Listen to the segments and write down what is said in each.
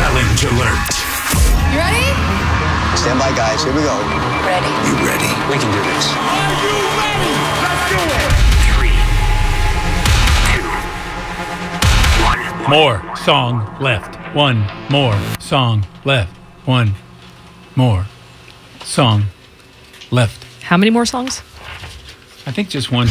Challenge alert. You ready? Stand by, guys. Here we go. Ready. You ready? We can do this. Are you ready? Let's do it. 3, 2, 1. More song left. One more song left. One more song left. How many more songs? I think just one.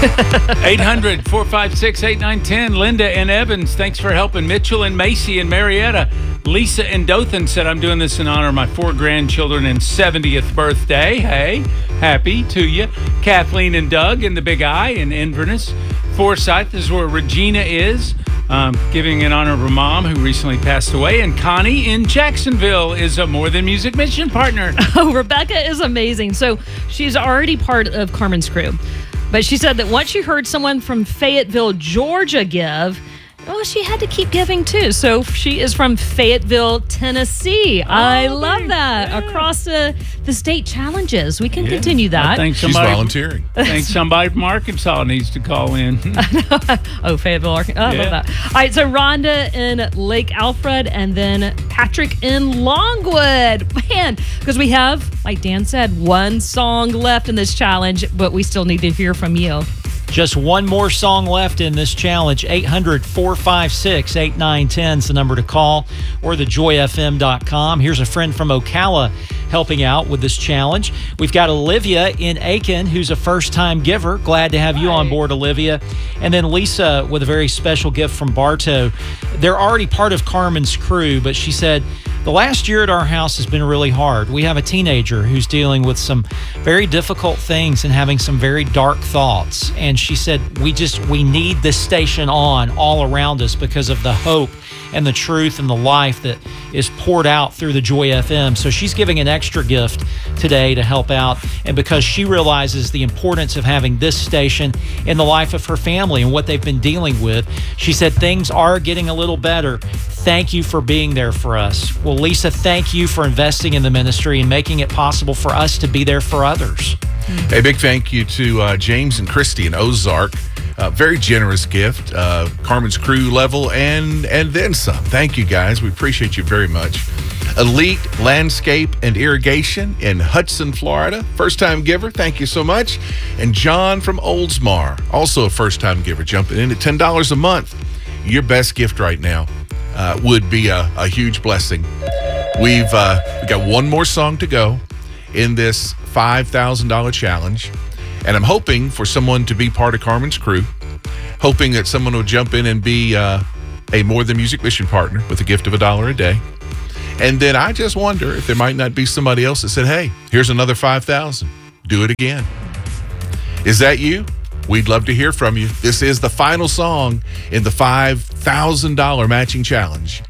800-456-8910. Linda and Evans, thanks for helping. Mitchell and Macy and Marietta. Lisa and Dothan said, I'm doing this in honor of my 4 grandchildren and 70th birthday. Hey, happy to you. Kathleen and Doug in the Big I in Inverness. Forsyth is where Regina is, giving in honor of her mom who recently passed away. And Connie in Jacksonville is a More Than Music mission partner. Oh, Rebecca is amazing. So she's already part of Carmen's crew. But she said that once she heard someone from Fayetteville, Georgia give, well, she had to keep giving too. So she is from Fayetteville, Tennessee. I love that. Yeah. Across the state challenges. We can continue that. She's volunteering. I think somebody from Arkansas needs to call in. Oh, Fayetteville, Arkansas. I love that. All right, so Rhonda in Lake Alfred and then Patrick in Longwood. Man, because we have, like Dan said, one song left in this challenge, but we still need to hear from you. Just one more song left in this challenge. 800-456-8910 is the number to call, or thejoyfm.com. Here's a friend from Ocala helping out with this challenge. We've got Olivia in Aiken, who's a first-time giver. Glad to have you on board, Olivia. And then Lisa with a very special gift from Bartow. They're already part of Carmen's crew, but she said, the last year at our house has been really hard. We have a teenager who's dealing with some very difficult things and having some very dark thoughts. And she said, we need this station on all around us because of the hope and the truth and the life that is poured out through the Joy FM. So she's giving an extra gift today to help out. And because she realizes the importance of having this station in the life of her family and what they've been dealing with, she said, things are getting a little better. Thank you for being there for us. Well, Lisa, thank you for investing in the ministry and making it possible for us to be there for others. A big thank you to James and Christy in Ozark. Very generous gift, Carmen's crew level, and then some. Thank you, guys. We appreciate you very much. Elite Landscape and Irrigation in Hudson, Florida. First-time giver. Thank you so much. And John from Oldsmar, also a first-time giver, jumping in at $10 a month. Your best gift right now would be a huge blessing. We got one more song to go in this $5,000 challenge. And I'm hoping for someone to be part of Carmen's crew, hoping that someone will jump in and be a More Than Music mission partner with a gift of $1 a day. And then I just wonder if there might not be somebody else that said, hey, here's another $5,000. Do it again. Is that you? We'd love to hear from you. This is the final song in the $5,000 matching challenge.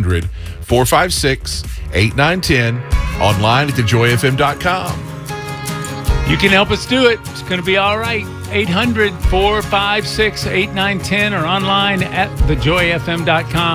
800-456-8910. Online at thejoyfm.com. You can help us do it. It's going to be all right. 800-456-8910 or online at thejoyfm.com.